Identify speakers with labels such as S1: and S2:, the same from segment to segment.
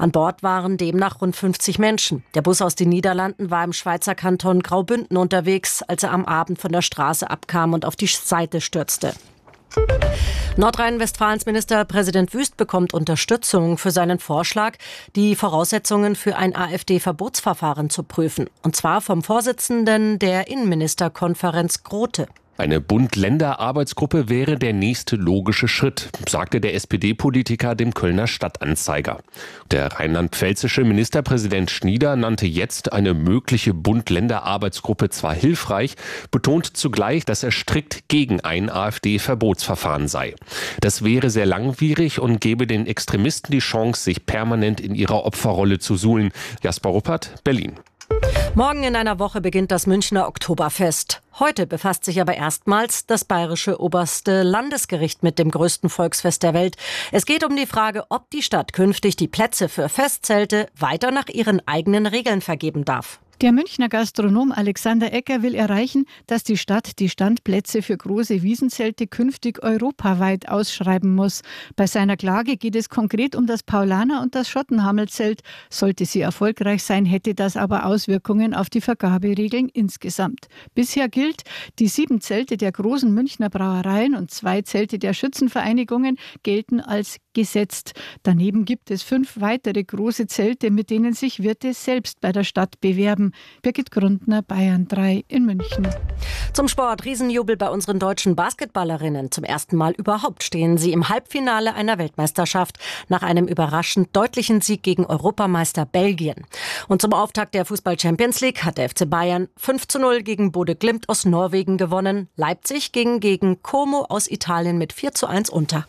S1: An Bord waren demnach rund 50 Menschen. Der Bus aus den Niederlanden war im Schweizer Kanton Graubünden unterwegs, als er am Abend von der Straße abkam und auf die Seite stürzte. Nordrhein-Westfalens Ministerpräsident Wüst bekommt Unterstützung für seinen Vorschlag, die Voraussetzungen für ein AfD-Verbotsverfahren zu prüfen. Und zwar vom Vorsitzenden der Innenministerkonferenz Grote.
S2: Eine Bund-Länder-Arbeitsgruppe wäre der nächste logische Schritt, sagte der SPD-Politiker dem Kölner Stadtanzeiger. Der rheinland-pfälzische Ministerpräsident Schnieder nannte jetzt eine mögliche Bund-Länder-Arbeitsgruppe zwar hilfreich, betont zugleich, dass er strikt gegen ein AfD-Verbotsverfahren sei. Das wäre sehr langwierig und gebe den Extremisten die Chance, sich permanent in ihrer Opferrolle zu suhlen. Jasper Ruppert, Berlin.
S1: Morgen in einer Woche beginnt das Münchner Oktoberfest. Heute befasst sich aber erstmals das Bayerische Oberste Landesgericht mit dem größten Volksfest der Welt. Es geht um die Frage, ob die Stadt künftig die Plätze für Festzelte weiter nach ihren eigenen Regeln vergeben darf.
S3: Der Münchner Gastronom Alexander Ecker will erreichen, dass die Stadt die Standplätze für große Wiesenzelte künftig europaweit ausschreiben muss. Bei seiner Klage geht es konkret um das Paulaner- und das Schottenhamel-Zelt. Sollte sie erfolgreich sein, hätte das aber Auswirkungen auf die Vergaberegeln insgesamt. Bisher gilt, die 7 Zelte der großen Münchner Brauereien und 2 Zelte der Schützenvereinigungen gelten als gesetzt. Daneben gibt es 5 weitere große Zelte, mit denen sich Wirte selbst bei der Stadt bewerben. Birgit Grundner, Bayern 3 in München.
S1: Zum Sport, Riesenjubel bei unseren deutschen Basketballerinnen. Zum ersten Mal überhaupt stehen sie im Halbfinale einer Weltmeisterschaft nach einem überraschend deutlichen Sieg gegen Europameister Belgien. Und zum Auftakt der Fußball-Champions League hat der FC Bayern 5:0 gegen Bodø Glimt aus Norwegen gewonnen. Leipzig ging gegen Como aus Italien mit 4:1 unter.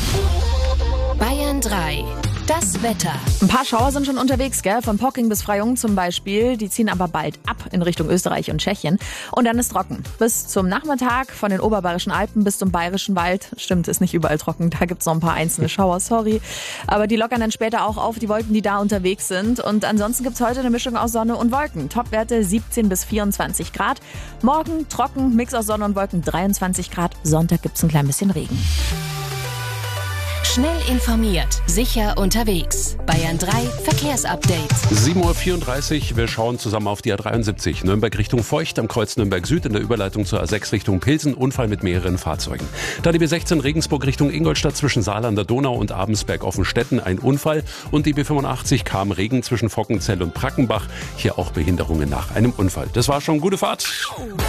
S4: Bayern 3. Das Wetter.
S5: Ein paar Schauer sind schon unterwegs, gell? Von Pocking bis Freyung zum Beispiel. Die ziehen aber bald ab in Richtung Österreich und Tschechien. Und dann ist trocken. Bis zum Nachmittag von den oberbayerischen Alpen bis zum bayerischen Wald. Stimmt, ist nicht überall trocken. Da gibt's noch ein paar einzelne Schauer, sorry. Aber die lockern dann später auch auf, die Wolken, die da unterwegs sind. Und ansonsten gibt's heute eine Mischung aus Sonne und Wolken. Topwerte 17 bis 24 Grad. Morgen trocken, Mix aus Sonne und Wolken 23 Grad. Sonntag gibt's ein klein bisschen Regen.
S4: Schnell informiert, sicher unterwegs. Bayern 3 Verkehrsupdate.
S6: 7:34 Uhr, wir schauen zusammen auf die A73. Nürnberg Richtung Feucht am Kreuz Nürnberg Süd in der Überleitung zur A6 Richtung Pilsen. Unfall mit mehreren Fahrzeugen. Da die B16 Regensburg Richtung Ingolstadt zwischen Saal an der Donau und Abensberg-Offenstetten ein Unfall. Und die B85 Kam Regen zwischen Fockenzell und Brackenbach. Hier auch Behinderungen nach einem Unfall. Das war schon, gute Fahrt.